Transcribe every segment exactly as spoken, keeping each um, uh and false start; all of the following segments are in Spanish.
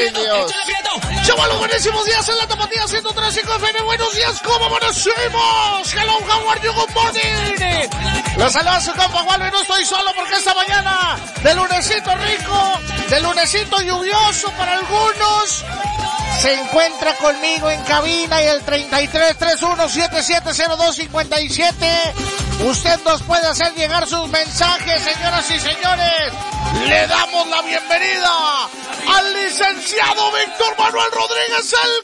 Ay, Dios. Chavalo, buenísimos días en la Tapatía ciento tres punto cinco F M. Buenos días, ¿cómo amanecemos? Hello, how are you? Good morning. Los saluda su compa Waldo y no estoy solo porque esta mañana de lunesito rico, de lunesito lluvioso para algunos, se encuentra conmigo en cabina y el treinta y tres, treinta y uno, setenta y siete, cero dos, cincuenta y siete. Usted nos puede hacer llegar sus mensajes, señoras y señores. Le damos la bienvenida al licenciado Víctor Manuel Rodríguez el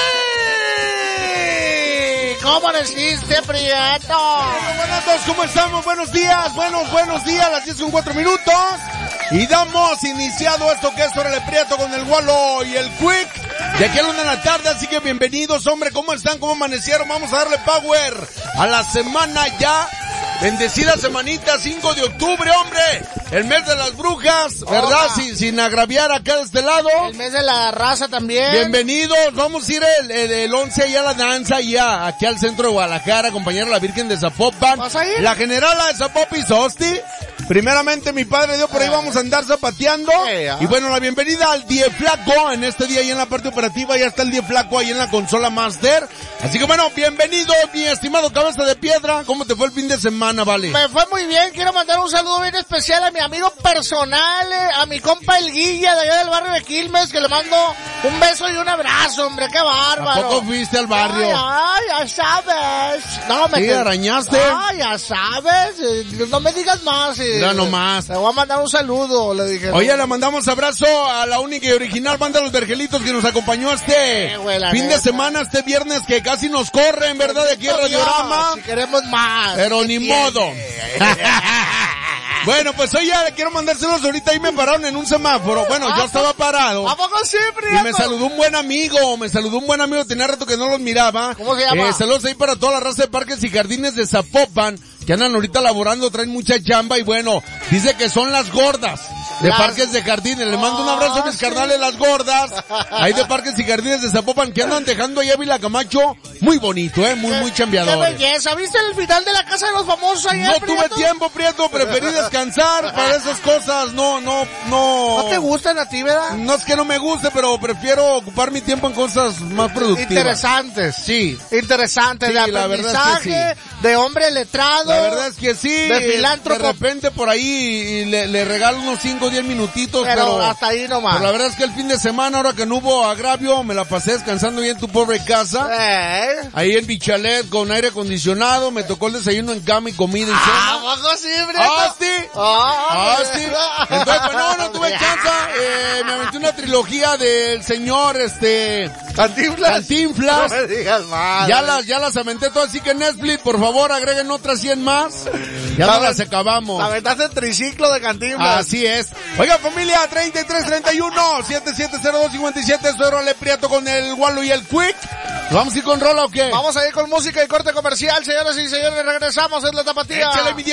Cui. ¿Cómo amaneciste, Prieto? Buenos, ¿cómo estamos? Buenos días, buenos, buenos días, las diez con cuatro minutos. Y damos iniciado esto que es Órale Prieto con el Walo y el Quick. De aquí a la una de la tarde, así que bienvenidos, hombre, ¿cómo están? ¿Cómo amanecieron? Vamos a darle power a la semana ya. Bendecida semanita, cinco de octubre, hombre. El mes de las brujas, ¿verdad? Sin, sin agraviar acá de este lado. El mes de la raza también. Bienvenidos, vamos a ir el, el, el once allá a la danza, ya aquí al centro de Guadalajara, acompañar a la Virgen de Zapopan. ¿Vas a ir? La generala de Zapopan y Sosti. Primeramente, mi padre Dios, por ahí vamos a andar zapateando. Eh, ah. Y bueno, la bienvenida al Die Flaco en este día, ahí en la parte operativa. Ya está el Die Flaco ahí en la consola Master. Así que bueno, bienvenido, mi estimado Cabeza de Piedra. ¿Cómo te fue el fin de semana, vale? Me fue muy bien. Quiero mandar un saludo bien especial a mi amigo personal, eh, a mi compa El Guilla de allá del barrio de Quilmes, que le mando un beso y un abrazo, hombre. ¡Qué bárbaro! ¿A poco fuiste al barrio? Ay, ay, ya sabes. No, me ¿Sí, te... arañaste? Ay, ya sabes. Eh, no me digas más. Eh. Ya nomás. Te voy a mandar un saludo, le dije. Oye, no. Le mandamos abrazo a la única y original banda Los Vergelitos que nos acompañó este eh, güey, fin neta. de semana, este viernes que casi nos corren, ¿verdad? De aquí a Radiorama. Si queremos más. Pero ni tiene? modo. Bueno, pues hoy ya quiero mandárselos ahorita y me pararon en un semáforo. Bueno, yo estaba parado. ¿A poco sí, Prieto? Y me saludó un buen amigo, me saludó un buen amigo, tenía rato que no los miraba. ¿Cómo se llama? Eh, saludos ahí para toda la raza de Parques y Jardines de Zapopan, que andan ahorita laborando, traen mucha chamba y bueno, dice que son las gordas de las... Parques de Jardines. Le mando un abrazo a mis sí. carnales, las gordas, ahí de Parques y Jardines de Zapopan, que andan dejando ahí a Ávila Camacho muy bonito, eh, muy, qué, muy chambeadores. Qué belleza. ¿Viste el final de la Casa de los Famosos ayer, No Prieto? tuve tiempo, Prieto, preferí descansar para esas cosas, no, no, no. ¿No te gustan a ti, verdad? No es que no me guste, pero prefiero ocupar mi tiempo en cosas más productivas. Interesantes. Sí. Interesantes, Sí, de la verdad aprendizaje, es que sí. de hombre letrado. La verdad es que sí. De filántropo. De repente por ahí le, le regalo unos cinco o diez minutitos, pero, pero hasta ahí nomás. Pero la verdad es que el fin de semana, ahora que no hubo agravio, me la pasé descansando bien en tu pobre casa. Eh. Ahí en Bichalet con aire acondicionado, me tocó el desayuno en cama y comida y cena. Ah, poco sí, Prieto. Ah, sí. Ah, Ah, sí. Entonces, pues no, no tuve chance. Eh, me aventé una trilogía del señor, este... Cantinflas. Cantinflas. No me digas más. Ya las, ya las aventé todas, así que Netflix, por favor, agreguen otras cien más. Ya no las acabamos. La aventaste el triciclo de Cantinflas. Así es. Oiga, familia, treinta y tres, treinta y uno, setenta y siete, cero dos, cincuenta y siete, esto es Órale Prieto con el Walo y el Quick. ¿Vamos a ir con rola o qué? Vamos a ir con música y corte comercial, señoras y señores, regresamos, es la Tapatía. Échale, mi